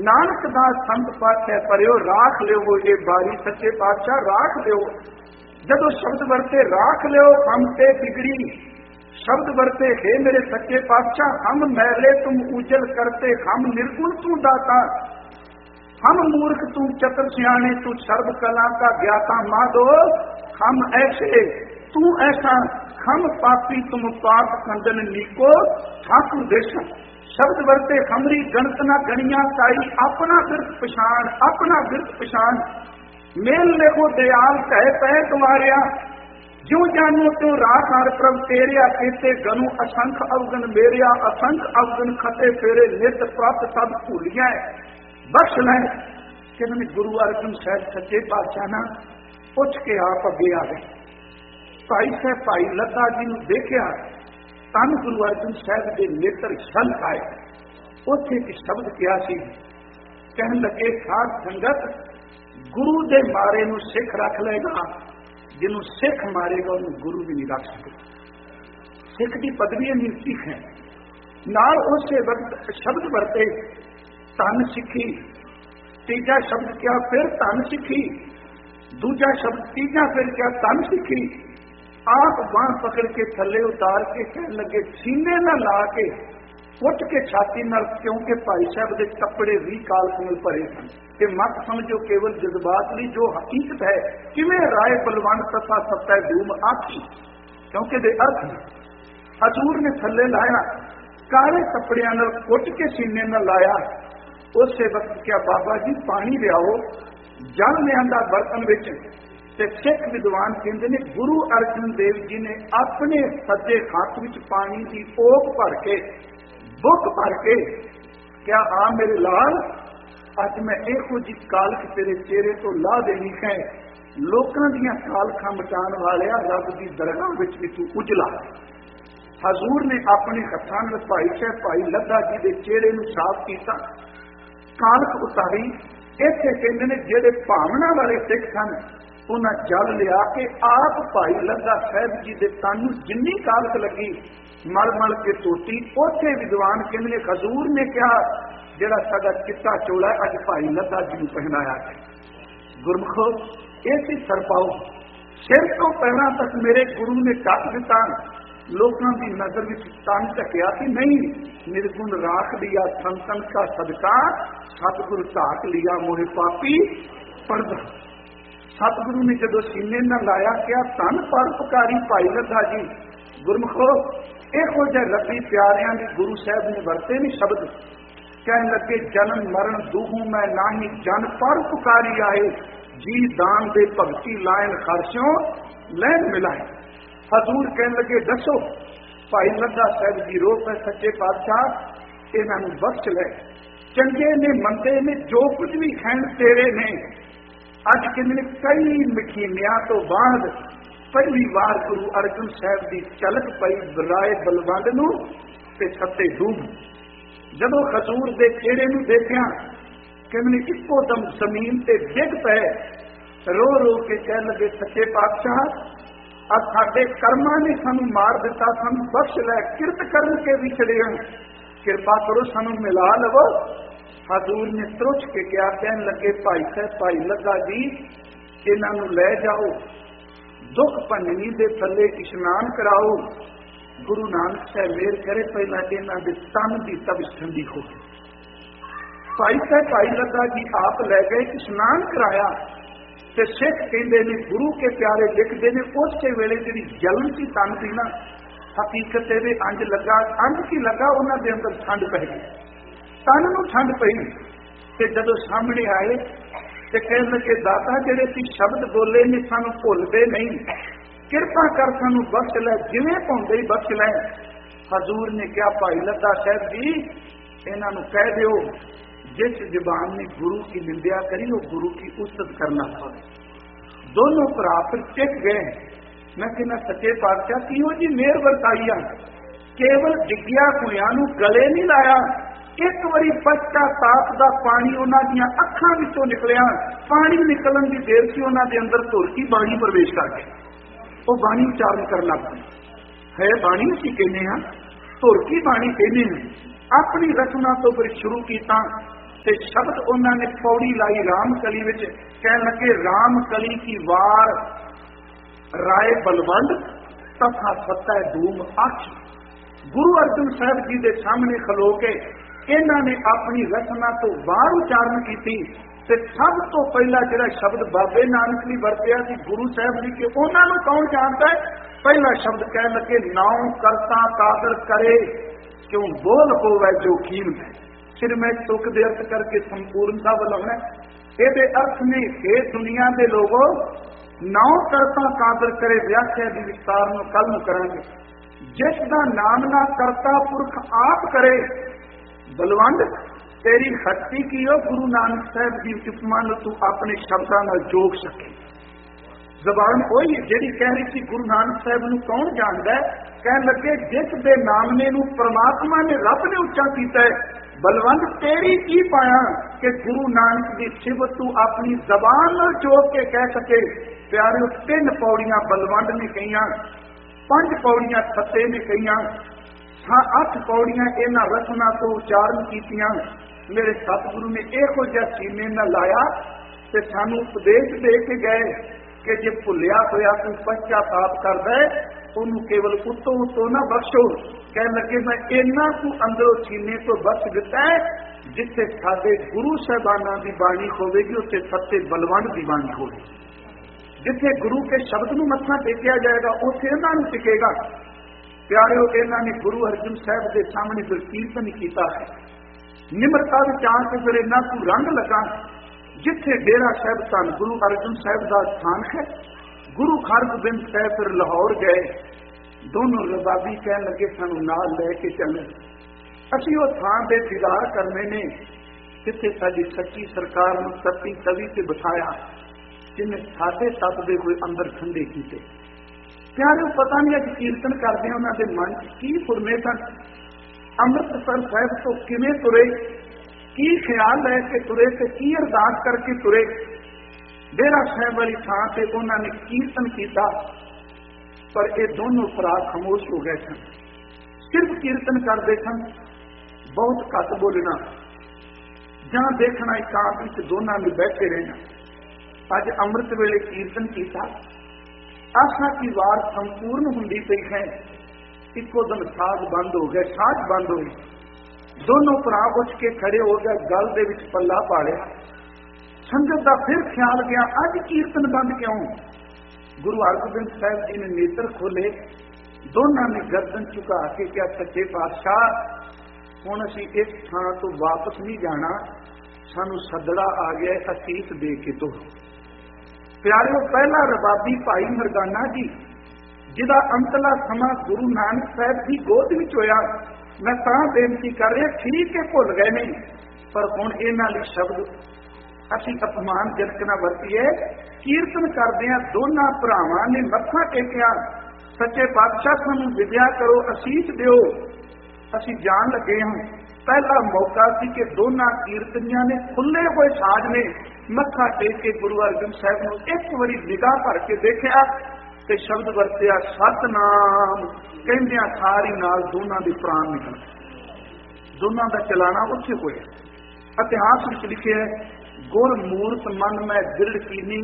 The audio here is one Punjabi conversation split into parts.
नानक दास संत पातशाह परियो राख लियो ये बारी सच्चे पातशाह राख लियो। जदों शब्द वरते राख लियो हम ते बिगड़ी, शब्द वरते हे मेरे सच्चे पातशाह हम मैले तुम उजल करते, हम निर्गुण तू दाता, हम मूर्ख तू चतुर सियाने, तू सर्व कला का ज्ञाता माधो, हम ऐसे तू ऐसा, हम पापी तुम पाप खंडन नीको ठाकुर देशा। शब्द वरते हमरी गणत ना गणिया साई, अपना विरत पछाण, अपना विरत पछाण, मेल लेखो दयाल कह पै तुम्हारिया, ज्यों जानो त्यों राख हर प्रभ तेरिया, केते गनु असंख अवगन मेरिया, असंख अवगन खते फेरे नित प्राप्त सब भूलिया बख्श लै। कहने गुरु अर्जन साहब सच्चे पातशाह ना उठ के आप अगे आ गए। भाई साहब भाई लता जी ने देखा, तन गुरु अर्जन साहब के नेत्र छल आए। उथे एक शब्द क्या सी, कहन लगे साध संगत गुरु दे मारे नू सिख रख लेगा, जिन्हों सिख मारेगा उन्हें गुरु भी नहीं रख सकता। सिख की पदवी नहीं सिख है। नाल उस वक्त शब्द वरते धन सिखी, तीजा शब्द क्या फिर धन सिखी, दूजा शब्द तीजा फिर क्या धन सिखी। आप बांह पकड़ के थले उतार के कह लगे सीने न ला के उठ के छाती न, क्योंकि भाई साहब के कपड़े भी काल कमल भरे सन। कि मत समझो केवल जज्बात ली, जो हकीकत है किवें राय बलवंत तथा सत्ता धूम आखी, क्योंकि दे अर्थ हजूर ने थले लाया, काले कपड़िया नाल उठ के सीने न लाया। उस वक्त क्या बाबा जी पानी लियाओ, जल लिया बर्तन विच, ते सिख विद्वान कहते ने गुरु अर्जन देव जी ने अपने सज्जे हाथ विच पानी की ओक भर के, बुक भर के, क्या आ मेरे लाल अज मैं इहो जी कालख तेरे चेहरे तो ला देनी है, लोकां दीयां कालखां मिटाण वालिया रब दी दरगाह विच भी तू उजला। हजूर ने अपने हत्थां नाल भाई साहब भाई लद्दा जी के चेहरे नूं साफ कीता, कालख उतारी। इत्थे कहंदे ने जिहड़े भावना वाले सिख सन उन्हां जल लिया के आप भाई लद्दा साहब जी के तन नूं जिन्नी कालख लगी मल मल के धोती। उत्थे विद्वान कहंदे ने हजूर ने कहा जिहड़ा साडा चिट्टा चोला अज भाई लद्दा जी नूं पहनाया है। गुरमुखो ऐसी सरपाओ सिर तो पैरों तक मेरे गुरु ने ढक दिता, लोगों की नजर में तन ढकिया कि नहीं, निर्गुण राख लिया संतन का सदका, सतगुरु ढाक लिया मोहे पापी पर्दा। सतगुरु ने जदों सीने न लाया क्या धन पर पुकारी भाई लद्दा जी। गुरमुखो इहो जिहे रब्बी प्यारियां दे गुरु साहब ने वरते नहीं शब्द, कहने लगे जन्म मरण दूहू मैं नाही, जन पर पुकारी आए, जी दान दे भगती लायन खर्चों लैन मिलाए। हजूर कहने लगे दसो भाई लद्दा साहब जी रो पे सच्चे पातशाह इन्हां नूं बख्श लै, चंगे ने मंदे ने जो कुछ भी खैन तेरे ने। अज कहंदे ने कई महीनियां तो बाद पहली बार गुरु अर्जन साहब की झलक पई राय बलवंड नूं ते सत्ते डूब। जदों हजूर दे चेहरे नूं देखिया कहंदे इक्को दम जमीन ते डिग पे, रो रो के कह लगे सच्चे पातशाह अब साडे कर्मां ने सानू मार दिता, सानू बख्श लै, किरत करन के भी छड़े हैं, किरपा करो सानू मिला लवो। हजूर ने त्रुछ के क्या कहन लगे भाई साहब भाई लद्दा जी इन्हां नूं लै जाओ, दुख भंजनी दे थले इशनान कराओ, गुरु नानक साहब मेहर करे पहला इन्हां दे तन की तबिश ठंडी हो। भाई साहब भाई लद्दा जी आप लै गए, इशनान कराया, ते सिख कहते ने गुरु के प्यारे लिखते हैं उस वेले जी जलन की तन की ना हकीकत ये अंज लगा, अंज की लगा उन्होंने अंदर ठंड पै गई, तन नूं ठंड पई। ते जदों सामने आए ते कहन लगे दाता जिहड़े सी शब्द बोले ने सानू भुलदे नहीं, किरपा कर सानू बख्श लै, जिवें पाउंदे ही बख्श लै। हजूर ने कहा भाई लद्दा साहब जी इन्हां नूं कह दिओ जिस जबान ने गुरु की निंदा करी वो गुरु की उस्तत करना पड़े। दोनों भरा फिर टिक गए। मैं कहना सच्चे पातशाह किहो जी मेहर वरताई आ, केवल डिग्गिया कुड़ियां नूं गले नहीं लाया, एक बारी पश्चाताप का पानी उन्हां दीयां अखां विचों निकलिया, पानी निकलन की देर से उन्हां दे अंदर धुर की बाणी प्रवेश कर गई, वो बाणी उच्चारण करन लग पई। है बाणी असीं कहने हां, धुर की बाणी कहने हां। अपनी रचना तो फिर शुरू कीता ਤੇ ਸ਼ਬਦ ਉਹਨਾਂ ਨੇ ਪੌੜੀ ਲਾਈ ਰਾਮ ਕਲੀ ਵਿੱਚ, ਕਹਿਣ ਲੱਗੇ ਰਾਮ ਕਲੀ ਕੀ ਵਾਰ ਰਾਏ ਬਲਵੰਡ ਤਥਾ ਸਤੈ ਧੂਮ ਆਖੀ। ਗੁਰੂ ਅਰਜਨ ਸਾਹਿਬ ਜੀ ਦੇ ਸਾਹਮਣੇ ਖਲੋ ਕੇ ਇਹਨਾਂ ਨੇ ਆਪਣੀ ਰਚਨਾ ਤੋਂ ਬਾਹਰ ਉਚਾਰਨ ਕੀਤੀ ਤੇ ਸਭ ਤੋਂ ਪਹਿਲਾਂ ਜਿਹੜਾ ਸ਼ਬਦ ਬਾਬੇ ਨਾਨਕ ਨੇ ਵਰਤਿਆ ਸੀ ਗੁਰੂ ਸਾਹਿਬ ਜੀ ਕਿ ਉਹਨਾਂ ਨੂੰ ਕੌਣ ਜਾਣਦਾ ਹੈ, ਪਹਿਲਾ ਸ਼ਬਦ ਕਹਿਣ ਲੱਗੇ ਨਾਉ ਕਰਤਾ ਕਾਦਰ ਕਰੇ ਕਿਉਂ ਬੋਲ ਹੋਵੇ ਜੋ ਕੀਮ ਹੈ। ਫਿਰ ਮੈਂ ਤੁਕ ਦੇ ਅਰਥ ਕਰਕੇ ਸੰਪੂਰਨਤਾ ਬੁਲਾਉਣਾ। ਇਹਦੇ ਅਰਥ ਨੇ ਇਹ ਦੁਨੀਆ ਦੇ ਲੋਗੋ ਨਾਉ ਕਰਤਾ ਕਾਦਰ ਕਰੇ ਵਿਆਖਿਆ ਦੀ ਵਿਸਤਾਰ ਨੂੰ ਕੱਲ ਨੂੰ ਕਰਾਂਗੇ। ਜਿਸ ਦਾ ਨਾਮ ਨਾ ਕਰਤਾ ਪੁਰਖ ਆਪ ਕਰੇ ਬਲਵੰਡ ਤੇਰੀ ਖੱਤੀ ਕੀ ਹੋ। ਗੁਰੂ ਨਾਨਕ ਸਾਹਿਬ ਦੀ ਉਪਮਾ ਨੂੰ ਤੂੰ ਆਪਣੇ ਸ਼ਬਦਾਂ ਨਾਲ ਜੋੜ ਸਕੇ। ਜ਼ਬਾਨ ਉਹੀ ਜਿਹੜੀ ਕਹਿ ਰਹੀ ਸੀ ਗੁਰੂ ਨਾਨਕ ਸਾਹਿਬ ਨੂੰ ਕੌਣ ਜਾਣਦਾ, ਕਹਿਣ ਲੱਗੇ ਜਿਸ ਦੇ ਨਾਮਨੇ ਨੂੰ ਪ੍ਰਮਾਤਮਾ ਨੇ ਰੱਬ ਨੇ ਉੱਚਾ ਕੀਤਾ ਹੈ। ਬਲਵੰਤ ਤੇਰੀ ਕੀ ਪਾਇਆ ਕਿ ਗੁਰੂ ਨਾਨਕ ਦੀ ਸਿਫਤ ਤੂੰ ਆਪਣੀ ਜ਼ਬਾਨ ਨਾਲ ਜੋੜ ਕੇ ਕਹਿ ਸਕੇ। ਪਿਆਰਿਓ 3 ਪੌੜੀਆਂ ਬਲਵੰਡ ਨੇ ਕਹੀਆਂ, 5 ਪੌੜੀਆਂ ਸੱਤੇ ਨੇ ਕਹੀਆਂ, 8 ਪੌੜੀਆਂ ਇਹਨਾਂ ਰਚਨਾ ਤੋਂ ਉਚਾਰਨ ਕੀਤੀਆਂ। ਮੇਰੇ ਸਤਿਗੁਰੂ ਨੇ ਇਹੋ ਜਿਹਾ ਸੀਨੇ ਨਾਲ ਲਾਇਆ ਤੇ ਸਾਨੂੰ ਉਪਦੇਸ਼ ਦੇ ਕੇ ਗਏ ਕਿ ਜੇ ਭੁੱਲਿਆ ਹੋਇਆ ਕੋਈ ਪਛਤਾਪ ਕਰਦਾ ਹੈ ਉਹਨੂੰ ਕੇਵਲ ਉੱਤੋਂ ਨਾ ਬਖਸ਼ੋ। ਕਹਿਣ ਲੱਗੇ ਮੈਂ ਇਹਨਾਂ ਨੂੰ ਅੰਦਰੋਂ ਸੀਨੇ ਤੋਂ ਬਖਸ਼ ਦਿੱਤਾ ਹੈ ਜਿੱਥੇ ਸਾਡੇ ਗੁਰੂ ਸਾਹਿਬਾਨਾਂ ਦੀ ਬਾਣੀ ਹੋਵੇਗੀ ਉੱਥੇ ਸੱਚੇ ਬਲਵੰਡ ਦੀ ਬਾਣੀ ਹੋਵੇਗੀ। ਜਿੱਥੇ ਗੁਰੂ ਕੇ ਸ਼ਬਦ ਨੂੰ ਮੱਥਾ ਟੇਕਿਆ ਜਾਏਗਾ ਉੱਥੇ ਇਹਨਾਂ ਨੂੰ ਟਿਕੇਗਾ। ਪਿਆਰਿਓ ਇਹਨਾਂ ਨੇ ਗੁਰੂ ਅਰਜਨ ਸਾਹਿਬ ਦੇ ਸਾਹਮਣੇ ਫਿਰ ਕੀਰਤਨ ਕੀਤਾ ਹੈ। ਨਿਮਰਤਾ ਵਿੱਚ ਆ ਕੇ ਫਿਰ ਇਹਨਾਂ ਨੂੰ ਰੰਗ ਲਗਾ। ਜਿੱਥੇ ਡੇਰਾ ਸਾਹਿਬ ਧੰਨ ਗੁਰੂ ਅਰਜਨ ਸਾਹਿਬ ਦਾ ਸਥਾਨ ਹੈ, ਗੁਰੂ ਹਰਗੋਬਿੰਦ ਸਾਹਿਬ ਫਿਰ ਲਾਹੌਰ ਗਏ। ਦੋਨੋਂ ਰਬਾਬੀ ਕਹਿਣ ਲੱਗੇ ਸਾਨੂੰ ਨਾਲ ਲੈ ਕੇ ਚੱਲੇ। ਅਸੀਂ ਉਹ ਥਾਂ ਦੇ ਦੀਦਾਰ ਕਰਨੇ ਨੇ ਜਿੱਥੇ ਸਾਡੀ ਸੱਚੀ ਸਰਕਾਰ ਨੂੰ ਸੱਤੀ ਤਵੀ ਤੇ ਬਿਠਾਇਆ, ਜਿਹਨੇ ਸਾਡੇ ਤਪ ਦੇ ਕੋਈ ਅੰਦਰ ਠੰਡੇ ਕੀਤੇ। ਪਿਆਰਿਓ ਪਤਾ ਨਹੀਂ ਅੱਜ ਕੀਰਤਨ ਕਰਦੇ ਉਹਨਾਂ ਦੇ ਮਨ ਚ ਕੀ ਫੁਰਨੇ ਸਨ। ਅੰਮ੍ਰਿਤਸਰ ਸਾਹਿਬ ਤੋਂ ਕਿਵੇਂ ਤੁਰੇ, ਕੀ ਖਿਆਲ ਲੈ ਕੇ ਤੁਰੇ ਤੇ ਕੀ ਅਰਦਾਸ ਕਰਕੇ ਤੁਰੇ। ਡੇਰਾ ਸਾਹਿਬ ਵਾਲੀ ਥਾਂ ਤੇ ਉਹਨਾਂ ਨੇ ਕੀਰਤਨ ਕੀਤਾ ਪਰ ਇਹ ਦੋਨੋਂ ਭਰਾ ਖਾਮੋਸ਼ ਹੋ ਗਏ ਸਨ। ਸਿਰਫ ਕੀਰਤਨ ਕਰਦੇ ਸਨ, ਬਹੁਤ ਘੱਟ ਬੋਲਣਾ ਜਾਂ ਦੇਖਣਾ। ਇਕਾਂਤ ਵਿੱਚ ਦੋਨਾਂ ਨੇ ਬੈਠੇ ਰਹਿਣਾ। ਅੱਜ ਅੰਮ੍ਰਿਤ ਵੇਲੇ ਕੀਰਤਨ ਕੀਤਾ, ਆਸਾ ਕੀ ਵਾਰ ਸੰਪੂਰਨ ਹੁੰਦੀ ਪਈ ਹੈ। ਇੱਕੋ ਦਿਨ ਸਾਜ਼ ਬੰਦ ਹੋ ਗਏ, ਸਾਜ਼ ਬੰਦ ਹੋਈ। ਦੋਨੋਂ ਭਰਾ ਉੱਠ ਕੇ ਖੜੇ ਹੋ ਗਏ, ਗਲ ਦੇ ਵਿੱਚ ਪੱਲਾ ਪਾ ਲਿਆ। ਸੰਗਤ ਦਾ ਫਿਰ ਖਿਆਲ ਗਿਆ ਅੱਜ ਕੀਰਤਨ ਬੰਦ ਕਿਉਂ। ਗੁਰੂ ਹਰਗੋਬਿੰਦ ਸਾਹਿਬ ਜੀ ਨੇ ਨੇਤਰ ਖੋਲੇ। ਦੋਨਾਂ ਨੇ ਗਰਦਨ ਝੁਕਾ ਕੇ ਕਿਹਾ ਸੱਚੇ ਪਾਤਸ਼ਾਹ ਹੁਣ ਅਸੀਂ ਇਸ ਥਾਂ ਤੋਂ ਵਾਪਸ ਨਹੀਂ ਜਾਣਾ, ਸਾਨੂੰ ਸੱਦੜਾ ਆ ਗਿਆ ਅਸੀਸ ਦੇ ਕੇ ਤੋਂ। ਪਿਆਰਿਓ ਪਹਿਲਾ ਰਬਾਬੀ ਭਾਈ ਮਰਦਾਨਾ ਜੀ ਜਿਹਦਾ ਅੰਤਲਾ ਸਮਾਂ ਗੁਰੂ ਨਾਨਕ ਸਾਹਿਬ ਦੀ ਗੋਦ ਵਿੱਚ ਹੋਇਆ। ਮੈਂ ਤਾਂ ਬੇਨਤੀ ਕਰ ਰਿਹਾ, ਠੀਕ ਹੈ ਭੁੱਲ ਗਏ ਨੇ ਪਰ ਹੁਣ ਇਹਨਾਂ ਲਈ ਸ਼ਬਦ ਅਸੀਂ ਅਪਮਾਨਜਨਕ ਨਾ ਵਰਤੀਏ। ਕੀਰਤਨ ਕਰਦਿਆਂ ਦੋਨਾਂ ਭਰਾਵਾਂ ਨੇ ਮੱਥਾ ਟੇਕਿਆ, ਸੱਚੇ ਪਾਤਸ਼ਾਹ ਸਾਨੂੰ ਵਿਦਿਆ ਕਰੋ, ਅਸੀਸ ਦਿਓ, ਅਸੀਂ ਜਾਣ ਲੱਗੇ ਹਾਂ। ਪਹਿਲਾ ਮੌਕਾ ਸੀ ਕਿ ਦੋਨਾਂ ਕੀਰਤਨੀਆਂ ਨੇ ਖੁੱਲੇ ਹੋਏ ਸਾਜ਼ ਨੇ ਮੱਥਾ ਟੇਕ ਕੇ ਗੁਰੂ ਅਰਜਨ ਸਾਹਿਬ ਨੂੰ ਇੱਕ ਵਾਰੀ ਨਿਗਾਹ ਭਰ ਕੇ ਦੇਖਿਆ ਤੇ ਸ਼ਬਦ ਵਰਤਿਆ ਸਤਨਾਮ। ਕਹਿੰਦਿਆਂ ਸਾਰੀ ਨਾਲ ਦੋਨਾਂ ਦੇ ਪ੍ਰਾਣ ਨਿਕਲ। ਦੋਨਾਂ ਦਾ ਚਲਾਣਾ ਉੱਥੇ ਹੋਇਆ। ਇਤਿਹਾਸ ਵਿੱਚ ਲਿਖਿਆ ਗੁਰ ਮੂਰਤ ਮਨ ਮੈਂ ਦਿਲ ਕੀਨੀ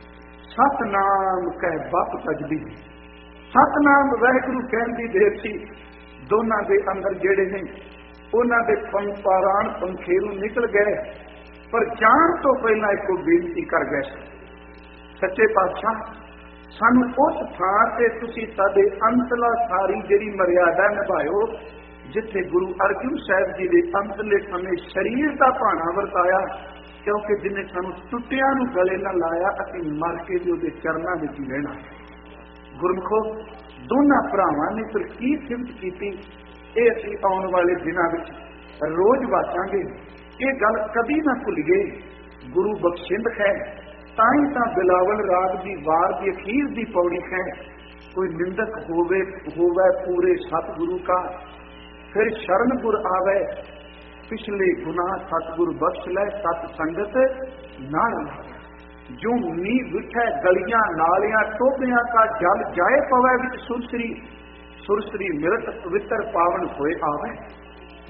ਸਤਨਾਮ ਕਹਿ ਬੱਪ ਤਜਦੀ। ਸਤਨਾਮ ਵਾਹਿਗੁਰੂ ਕਹਿਣ ਦੀ ਦੇਰ ਸੀ। ਦੋਨਾਂ ਦੇ ਅੰਦਰ ਜਿਹੜੇ ਨੇ ਉਹਨਾਂ ਦੇ ਪੰਪਾਰਾਣ ਪੰਖੇਰੂ ਨਿਕਲ ਗਏ ਪਰ ਜਾਣ ਤੋਂ ਪਹਿਲਾਂ ਇੱਕੋ ਬੇਨਤੀ ਕਰ ਗਏ ਸੱਚੇ ਪਾਤਸ਼ਾਹ ਸਾਨੂੰ ਉਸ ਥਾਂ ਤੇ ਤੁਸੀਂ ਸਾਡੇ ਅੰਤਲਾ ਸਾਰੀ ਜਿਹੜੀ ਮਰਿਆਦਾ ਨਿਭਾਇਓ ਜਿੱਥੇ ਗੁਰੂ ਅਰਜਨ ਸਾਹਿਬ ਜੀ ਦੇ ਅੰਤਲੇ ਸਮੇਂ ਸਰੀਰ ਦਾ ਭਾਣਾ ਵਰਤਾਇਆ, ਕਿਉਂਕਿ ਜਿਹਨੇ ਸਾਨੂੰ ਟੁੱਟਿਆਂ ਨੂੰ ਗਲੇ ਨਾਲ ਲਾਇਆ ਅਸੀਂ ਮਰ ਕੇ ਵੀ ਉਹਦੇ ਚਰਨਾਂ ਵਿੱਚ ਹੀ ਰਹਿਣਾ। ਗੁਰਮੁਖੋ ਦੋਨਾਂ ਭਰਾਵਾਂ ਨੇ ਫਿਰ ਕੀ ਸਿਫਤ ਕੀਤੀ ਇਹ ਅਸੀਂ ਆਉਣ ਵਾਲੇ ਦਿਨਾਂ ਵਿੱਚ ਰੋਜ਼ ਵਾਚਾਂਗੇ। ਇਹ ਗੱਲ ਕਦੀ ਨਾ ਭੁੱਲੀਏ। ਗੁਰੂ ਬਖਸ਼ਿੰਦ ਹੈ ਤਾਂ ਹੀ ਤਾਂ ਬਿਲਾਵਲ ਰਾਗ ਦੀ ਵਾਰ ਦੀ ਅਖੀਰ ਦੀ ਪੌੜੀ ਹੈ ਕੋਈ ਨਿੰਦਕ ਹੋਵੇ ਪੂਰੇ ਸਤਿਗੁਰੂ ਕਾ ਫਿਰ ਸ਼ਰਨ ਗੁਰ ਆਵੇ ਪਿਛਲੇ ਗੁਨਾਹ ਸਤਿਗੁਰ ਬਖਸ਼ ਲੈ ਸਤ ਸੰਗਤ ਨਾਲ ਜੋ ਨੀ ਵਿਠੈ ਗਲੀਆਂ ਨਾਲਿਆਂ ਟੋਭਿਆਂ ਕਾ ਜਲ ਜਾਏ ਪਵੇ ਵਿੱਚ ਸੁਰਸਰੀ ਮਿਰਤ ਪਵਿੱਤਰ ਪਾਵਨ ਹੋਏ ਆਵੇ।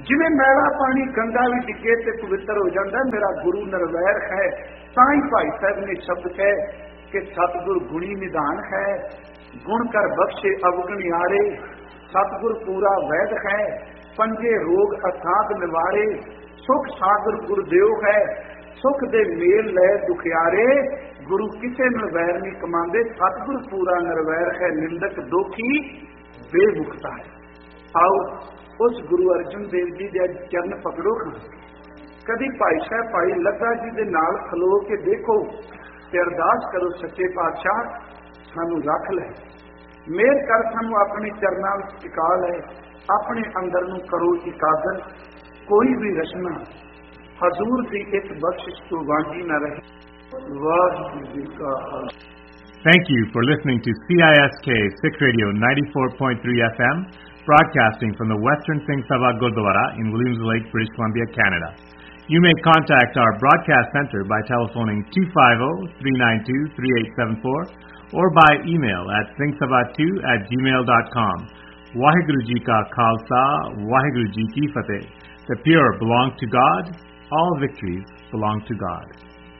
ਜਿਵੇਂ ਮੈਲਾ ਪਾਣੀ ਗੰਗਾ ਵੀ ਡਿੱਗੇ ਤੇ ਪਵਿੱਤਰ ਹੋ ਜਾਂਦਾ, ਮੇਰਾ ਗੁਰੂ ਨਿਰਵੈਰ ਹੈ। ਤਾਂ ਹੀ ਭਾਈ ਸਾਹਿਬ ਨੇ ਸ਼ਬਦ ਕਹੇ ਕਿ ਸਤਿਗੁਰ ਗੁਣੀ ਨਿਧਾਨ ਹੈ, ਗੁਣ ਕਰ ਬਖਸ਼ੇ ਅਵਗਣਿਆਰੇ। ਸਤਿਗੁਰ ਪੂਰਾ ਵੈਦ ਹੈ, ਪੰਜੇ ਰੋਗ ਅਸਾਧ ਨਿਵਾਰੇ। ਸੁਖ ਸਾਗਰ ਗੁਰਦੇਵ ਹੈ, ਸੁਖ ਦੇ ਮੇਲ ਲੈ ਦੁਖਿਆਰੇ। ਗੁਰੂ ਕਿਸੇ ਨਾਲ ਵੈਰ ਨਹੀਂ ਕਮਾਉਂਦੇ, ਸਤਿਗੁਰ ਪੂਰਾ ਨਿਰਵੈਰ ਹੈ, ਨਿੰਦਕ ਦੋਖੀ ਬੇਮੁਖਤਾ ਹੈ। ਆਓ ਉਸ ਗੁਰੂ ਅਰਜਨ ਦੇਵ ਜੀ ਦੇ ਚਰਨ ਪਕੜੋ। ਕਦੀ ਭਾਈ ਸਾਹਿਬ ਭਾਈ ਲੱਗਾ ਜੀ ਦੇ ਨਾਲ ਖਲੋ ਕੇ ਦੇਖੋ ਤੇ ਅਰਦਾਸ ਕਰੋ, ਸੱਚੇ ਪਾਤਸ਼ਾਹ ਸਾਨੂੰ ਰੱਖ ਲੈ, ਮਿਹਰ ਕਰ, ਸਾਨੂੰ ਆਪਣੇ ਚਰਨਾਂ ਵਿੱਚ ਟਿਕਾ ਲੈ, ਆਪਣੇ ਅੰਦਰ ਨੂੰ ਕਰੋ ਇਕਾਗਰ। ਕੋਈ ਵੀ ਰਚਨਾ ਹਜ਼ੂਰ ਦੀ ਇੱਕ ਬਖਸ਼ਿਸ਼ ਤੋਂ ਵਾਂਝੀ ਨਾ ਰਹੇ। ਵਾਹਿਗੁਰੂ ਜੀ ਕਾ Khalsa. Thank you for listening to CISK Sikh Radio 94.3 FM, broadcasting from the Western Singh Sabha Gurdwara in Williams Lake, British Columbia, Canada. You may contact our broadcast center by telephoning 250-392-3874 or by email at singhsabha2@gmail.com. Waheguru Ji Ka Khalsa, Waheguru Ji Ki Fateh. The pure belong to God, all victories belong to God.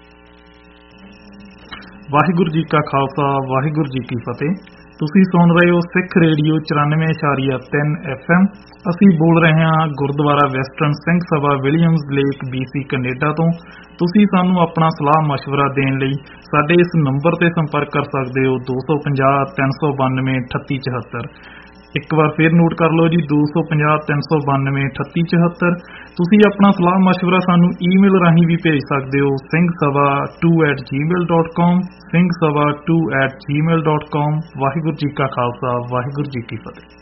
Waheguru ji ਕਾ ਖਾਲਸਾ, ਵਾਹਿਗੁਰੂ ਜੀ ਕੀ ਫਤਿਹ। ਤੁਸੀਂ ਸੁਣ ਰਹੇ ਹੋ ਸਿੱਖ ਰੇਡੀਓ 94.3 FM। ਅਸੀਂ ਬੋਲ ਰਹੇ ਹਾਂ Gurdwara western Singh Sabha Williams lake BC Canada ਤੋਂ। ਤੁਸੀਂ ਸਾਨੂੰ ਆਪਣਾ ਸਲਾਹ ਮਸ਼ਵਰਾ ਦੇਣ ਲਈ ਸਾਡੇ ਇਸ ਨੰਬਰ ਤੇ ਸੰਪਰਕ ਕਰ ਸਕਦੇ ਹੋ 250 392 3874। ਇੱਕ ਵਾਰ ਫਿਰ ਨੋਟ ਕਰ ਲਓ ਜੀ, 250 392 3874। ਤੁਸੀਂ ਆਪਣਾ ਸਲਾਹ ਮਸ਼ਵਰਾ ਸਾਨੂੰ ਈਮੇਲ ਰਾਹੀਂ ਵੀ ਭੇਜ ਸਕਦੇ ਹੋ, singhsabha2@gmail.com, singhsabha2@gmail.com। ਵਾਹਿਗੁਰੂ ਜੀ ਕਾ ਖਾਲਸਾ, ਵਾਹਿਗੁਰੂ ਜੀ ਕੀ ਫਤਿਹ।